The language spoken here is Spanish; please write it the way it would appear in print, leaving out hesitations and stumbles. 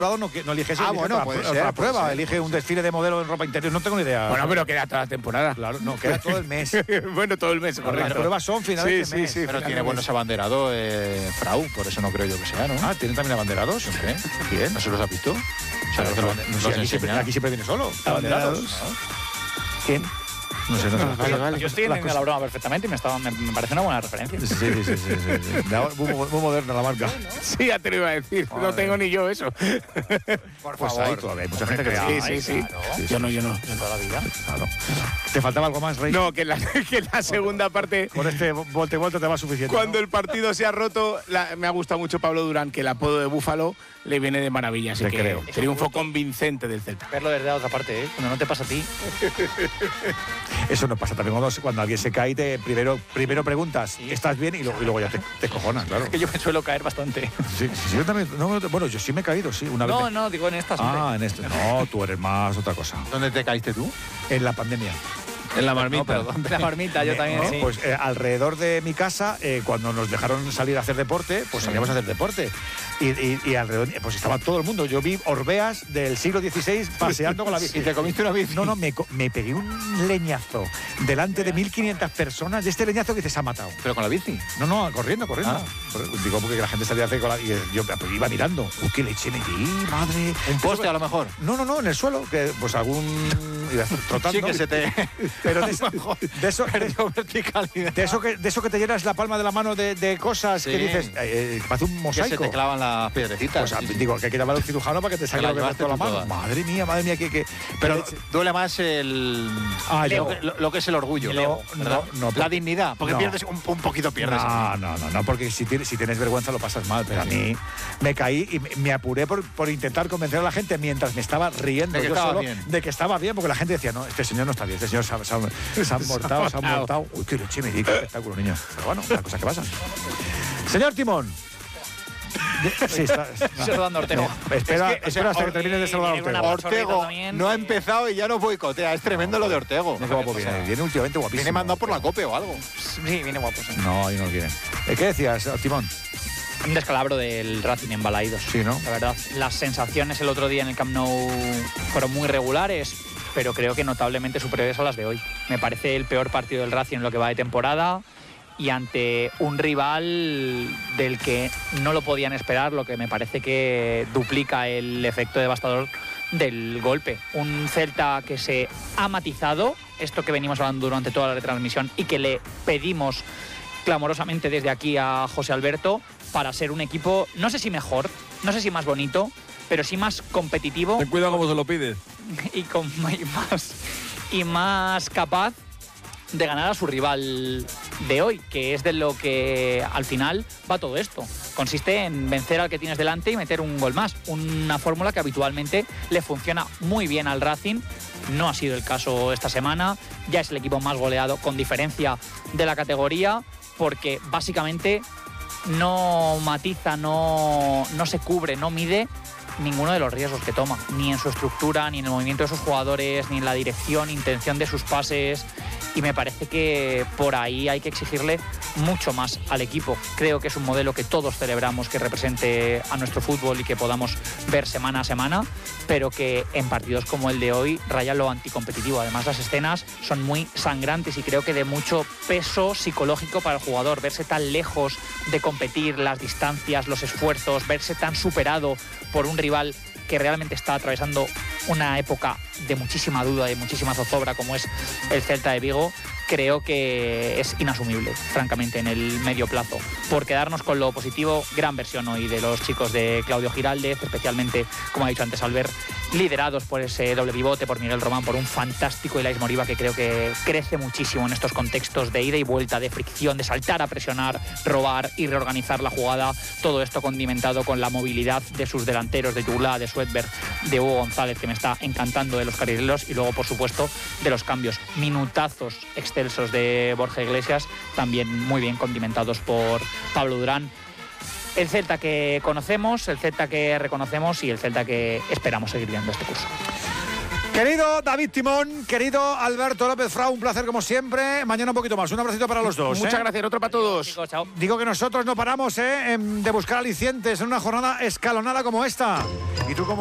no elige eso. Bueno, puede ser. La prueba, elige un desfile de modelo en ropa interior. No tengo ni idea. Bueno, pero queda toda la temporada. Claro, no, queda todo el mes. Bueno, todo el mes, correcto. Las pruebas son finales de mes. Sí, pero tiene buenos abanderados, Frau, por eso no creo yo que sea, ¿no? Ah, ¿tienen también abanderados? ¿Qué? ¿Quién? ¿No se los has visto? O sea, Aquí siempre viene solo. Abanderados. ¿Quién? No sé. Vale. Yo estoy entendiendo la broma perfectamente y me parece una buena referencia. Sí. Muy moderna la marca. Sí, ya te lo iba a decir. No tengo ni yo eso. Por favor. Hay mucha gente que Sí. Claro. Yo no. Toda la vida. Claro. ¿Te faltaba algo más, Rey? No, que la segunda parte... Con este volte te va suficiente. Cuando el partido se ha roto, me ha gustado mucho Pablo Durán, que el apodo de Búfalo le viene de maravilla. Así que triunfo convincente del Celta. Verlo desde la otra parte, cuando no te pasa a ti. Eso nos pasa también cuando alguien se cae y primero preguntas, ¿estás bien? Y luego ya te cojonas, claro. Es que yo me suelo caer bastante. Sí, yo también. Bueno, yo sí me he caído, sí. Una vez no, digo en estas. En este. No, tú eres más otra cosa. ¿Dónde te caíste tú? En la pandemia. En la marmita. En la marmita, yo también, sí. Pues alrededor de mi casa, cuando nos dejaron salir a hacer deporte, pues salíamos a hacer deporte. Y alrededor, pues estaba todo el mundo. Yo vi orbeas del siglo XVI paseando con la bici. ¿Y te comiste una bici? No, me pegué un leñazo delante de 1.500 personas. De este leñazo que se ha matado. ¿Pero con la bici? No, corriendo. Digo, porque la gente salía a hacer con la... Y yo pues, iba mirando. ¿Qué leche me di, madre? ¿Un poste a lo mejor? No, en el suelo. Que pues algún... Iba trotando. Sí, que se te... Pero de eso que te llenas la palma de la mano de cosas que dices, parece un mosaico. Que se te clavan las piedrecitas. Pues digo, que hay que llamar al cirujano para que te saque lo que va toda la mano. Madre mía, que... Pero duele más lo que es el orgullo. No, la dignidad, porque pierdes un poquito pierdes. No, porque si tienes vergüenza lo pasas mal, pero a mí me caí y me apuré por intentar convencer a la gente mientras me estaba riendo de que yo estaba solo bien. De que estaba bien, porque la gente decía, no, este señor no está bien, este señor se han mortado. Uy, qué leche me di, qué espectáculo, niño. Pero bueno, las cosas que pasan. Señor Timón. Sí, está saludando a Ortego. Espera hasta que termine de saludar a Ortego. Ortego no ha empezado y ya nos boicotea. Es tremendo lo de Ortego. Qué guapo viene últimamente guapísimo. Viene mandado por la COPE o algo. Sí, viene guapo. Sí. No, ahí no lo quieren. ¿Qué decías, Timón? Un descalabro del Racing en Balaídos. Sí, ¿no? La verdad, las sensaciones el otro día en el Camp Nou fueron muy regulares, pero creo que notablemente superiores a las de hoy. Me parece el peor partido del Racing en lo que va de temporada y ante un rival del que no lo podían esperar, lo que me parece que duplica el efecto devastador del golpe. Un Celta que se ha matizado, esto que venimos hablando durante toda la retransmisión y que le pedimos clamorosamente desde aquí a José Alberto para ser un equipo, no sé si mejor, no sé si más bonito, pero sí más competitivo. Ten cuidado como se lo pides. Y más capaz de ganar a su rival de hoy, que es de lo que al final va todo esto. Consiste en vencer al que tienes delante y meter un gol más. Una fórmula que habitualmente le funciona muy bien al Racing. No ha sido el caso esta semana. Ya es el equipo más goleado con diferencia de la categoría, porque básicamente no matiza, no se cubre, no mide ninguno de los riesgos que toma, ni en su estructura, ni en el movimiento de sus jugadores, ni en la dirección, intención de sus pases, y me parece que por ahí hay que exigirle mucho más al equipo. Creo que es un modelo que todos celebramos, que represente a nuestro fútbol y que podamos ver semana a semana, pero que en partidos como el de hoy raya lo anticompetitivo. Además, las escenas son muy sangrantes y creo que de mucho peso psicológico para el jugador. Verse tan lejos de competir, las distancias, los esfuerzos, verse tan superado por un rival que realmente está atravesando una época de muchísima duda, de muchísima zozobra, como es el Celta de Vigo, creo que es inasumible, francamente, en el medio plazo. Por quedarnos con lo positivo, gran versión hoy de los chicos de Claudio Giraldez, especialmente, como ha dicho antes Albert, liderados por ese doble pivote, por Miguel Román, por un fantástico Ilaix Moriba que creo que crece muchísimo en estos contextos de ida y vuelta, de fricción, de saltar a presionar, robar y reorganizar la jugada. Todo esto condimentado con la movilidad de sus delanteros, de Yula, de Sweatberg, de Hugo González, que me está encantando, de los carrileros, y luego, por supuesto, de los cambios. Minutazos excelsos de Borja Iglesias, también muy bien condimentados por Pablo Durán. El Celta que conocemos, el Celta que reconocemos y el Celta que esperamos seguir viendo este curso. Querido David Timón, querido Alberto López Frau, un placer como siempre. Mañana un poquito más. Un abracito para los dos. Muchas gracias, otro para todos. Chicos, chao. Digo que nosotros no paramos de buscar alicientes en una jornada escalonada como esta. Y tú como